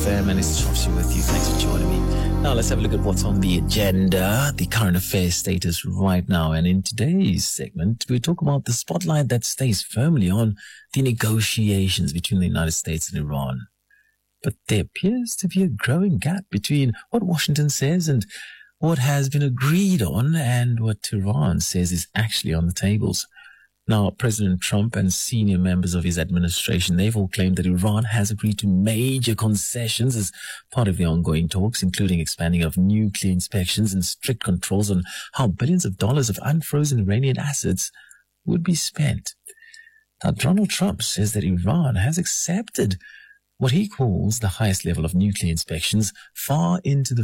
FM, and it's Chofsy with you. Thanks for joining me. Now let's have a look at what's on the agenda, the current affairs status right now. And in today's segment, we talk about the spotlight that stays firmly on the negotiations between the United States and Iran. But there appears to be a growing gap between what Washington says and what has been agreed on and what Tehran says is actually on the tables. Now, President Trump and senior members of his administration, they've all claimed that Iran has agreed to major concessions as part of the ongoing talks, including expanding of nuclear inspections and strict controls on how billions of dollars of unfrozen Iranian assets would be spent. Now, Donald Trump says that Iran has accepted what he calls the highest level of nuclear inspections far into the